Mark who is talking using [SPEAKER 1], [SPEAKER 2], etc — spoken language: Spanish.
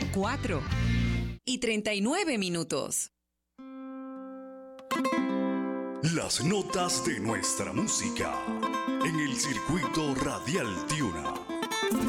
[SPEAKER 1] 4:39.
[SPEAKER 2] Las notas de nuestra música en el circuito radial Tiuna.